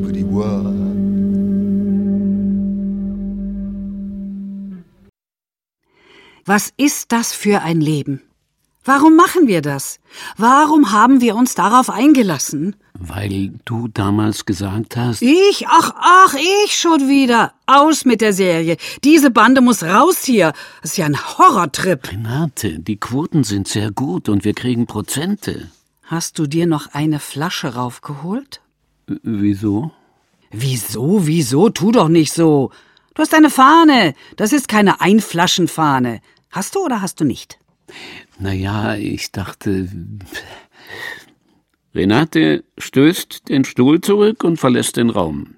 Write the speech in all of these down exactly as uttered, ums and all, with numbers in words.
Petit bois. Was ist das für ein Leben? Warum machen wir das? Warum haben wir uns darauf eingelassen? Weil du damals gesagt hast... Ich? Ach, ach, ich schon wieder. Aus mit der Serie. Diese Bande muss raus hier. Das ist ja ein Horrortrip. Renate, die Quoten sind sehr gut und wir kriegen Prozente. Hast du dir noch eine Flasche raufgeholt? W- wieso? Wieso, wieso? Tu doch nicht so. Du hast eine Fahne. Das ist keine Einflaschenfahne. Hast du oder hast du nicht? Naja, ich dachte... Renate stößt den Stuhl zurück und verlässt den Raum.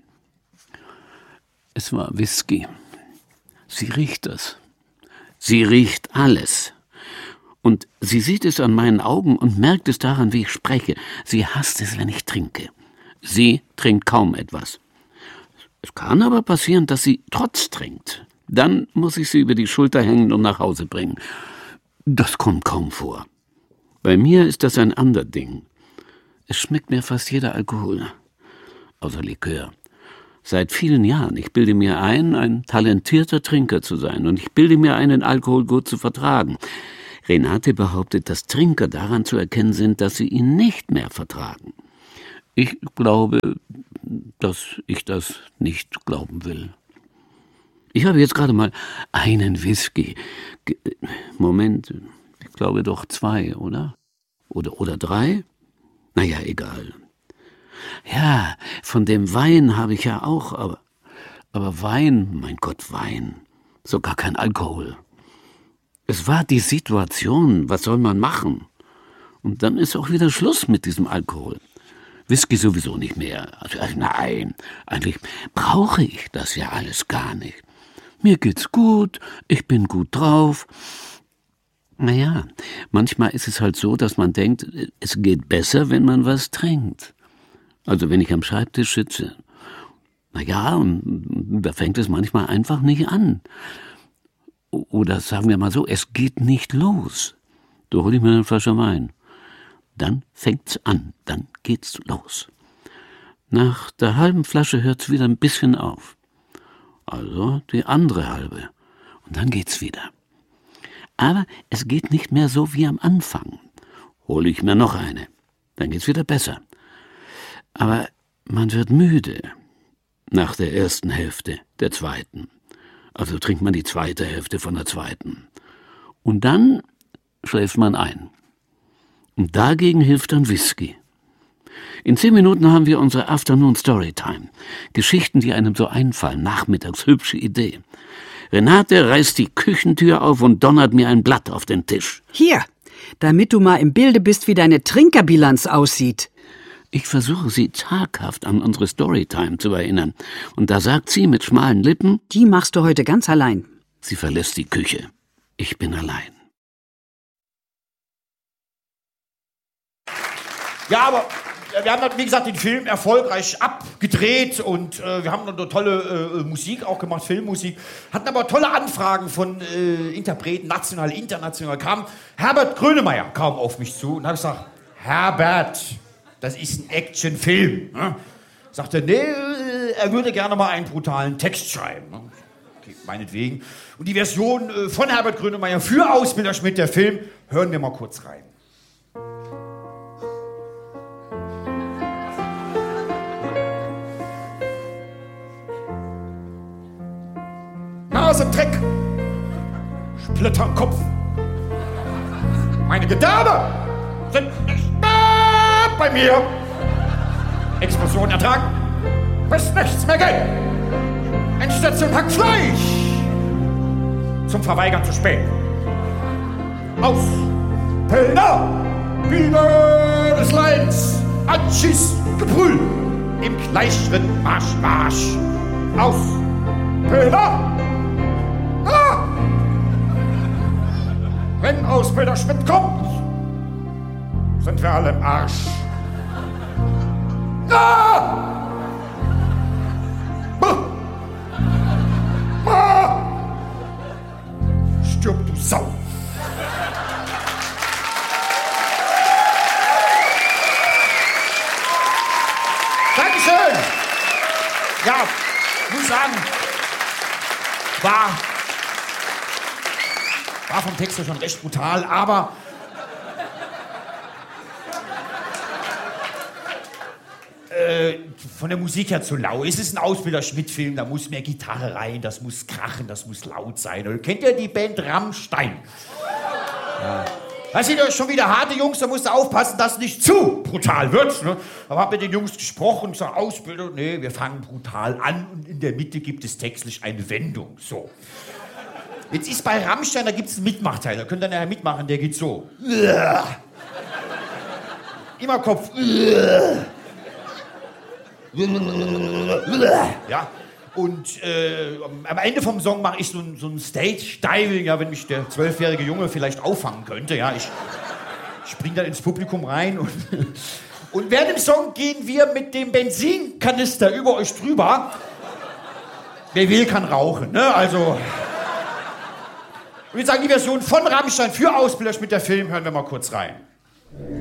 Es war Whisky. Sie riecht es. Sie riecht alles. Und sie sieht es an meinen Augen und merkt es daran, wie ich spreche. Sie hasst es, wenn ich trinke. Sie trinkt kaum etwas. Es kann aber passieren, dass sie trotz trinkt. Dann muss ich sie über die Schulter hängen und nach Hause bringen. Das kommt kaum vor. Bei mir ist das ein ander Ding. Es schmeckt mir fast jeder Alkohol, außer Likör. Seit vielen Jahren. Ich bilde mir ein, ein talentierter Trinker zu sein. Und ich bilde mir ein, den Alkohol gut zu vertragen. Renate behauptet, dass Trinker daran zu erkennen sind, dass sie ihn nicht mehr vertragen. Ich glaube, dass ich das nicht glauben will. Ich habe jetzt gerade mal einen Whisky. Ge- Moment, ich glaube doch zwei, oder? Oder, oder drei? Naja, egal. Ja, von dem Wein habe ich ja auch, aber, aber Wein, mein Gott, Wein, sogar kein Alkohol. Es war die Situation, was soll man machen? Und dann ist auch wieder Schluss mit diesem Alkohol. Whisky sowieso nicht mehr. Also, nein, eigentlich brauche ich das ja alles gar nicht. Mir geht's gut, ich bin gut drauf. Naja, manchmal ist es halt so, dass man denkt, es geht besser, wenn man was trinkt. Also wenn ich am Schreibtisch sitze. Naja, und da fängt es manchmal einfach nicht an. Oder sagen wir mal so, es geht nicht los. Da hole ich mir eine Flasche Wein. Dann fängt's an, dann geht's los. Nach der halben Flasche hört's wieder ein bisschen auf. Also die andere halbe. Und dann geht's wieder. Aber es geht nicht mehr so wie am Anfang. Hole ich mir noch eine. Dann geht's wieder besser. Aber man wird müde. Nach der ersten Hälfte der zweiten. Also trinkt man die zweite Hälfte von der zweiten. Und dann schläft man ein. Und dagegen hilft dann Whisky. In zehn Minuten haben wir unsere Afternoon Storytime. Geschichten, die einem so einfallen. Nachmittags hübsche Idee. Renate reißt die Küchentür auf und donnert mir ein Blatt auf den Tisch. Hier, damit du mal im Bilde bist, wie deine Trinkerbilanz aussieht. Ich versuche sie zaghaft an unsere Storytime zu erinnern. Und da sagt sie mit schmalen Lippen, Die machst du heute ganz allein. sie verlässt die Küche. Ich bin allein. Ja, aber wir haben, wie gesagt, den Film erfolgreich abgedreht und äh, wir haben noch eine tolle äh, Musik auch gemacht, Filmmusik. Hatten aber tolle Anfragen von äh, Interpreten, national, international. Kam Herbert Grönemeyer kam auf mich zu und habe gesagt, Herbert, das ist ein Actionfilm. Ne? Sagte, nee, äh, er würde gerne mal einen brutalen Text schreiben. Ne? Okay, meinetwegen. Und die Version äh, von Herbert Grönemeyer für Ausbilder Schmidt, der Film, hören wir mal kurz rein. Nasendreck, Splitter im Kopf. Meine Gedärme sind nicht mehr bei mir. Explosion ertragen, bis nichts mehr geht. Endstation Hackfleisch. Zum Verweigern zu spät. Aus, Pellner, Biene des Leins, Anschieß, Gebrüll. Im Gleichschritt Marsch, Marsch. Aus, Pellner. Ah! Wenn Ausbilder Schmidt kommt, sind wir alle im Arsch. Ah! Ah! Ah! Stirb, du Sau! Dankeschön! ja, muss sagen, war, war vom Text her schon recht brutal, aber äh, von der Musik her zu lau. Es ist ein Ausbilder-Schmidt-Film, da muss mehr Gitarre rein, das muss krachen, das muss laut sein. Und kennt ihr die Band Rammstein? Ja. Da sind ja schon wieder harte Jungs, da musst du aufpassen, dass es nicht zu brutal wird. Ne? Aber hab mit den Jungs gesprochen und gesagt, Ausbilder, nee, wir fangen brutal an und in der Mitte gibt es textlich eine Wendung. So. Jetzt ist bei Rammstein, da gibt es einen Mitmachteil, da könnt ihr nachher mitmachen, der geht so. Immer Kopf. Ja. Und äh, am Ende vom Song mache ich so ein, so ein Stage-Diving, ja, wenn mich der zwölfjährige Junge vielleicht auffangen könnte. Ja, ich spring dann ins Publikum rein. Und, und während dem Song gehen wir mit dem Benzinkanister über euch drüber. Wer will, kann rauchen. Ne? Also, ich würde sagen, die Version von Rammstein für Ausbilder mit der Film hören wir mal kurz rein.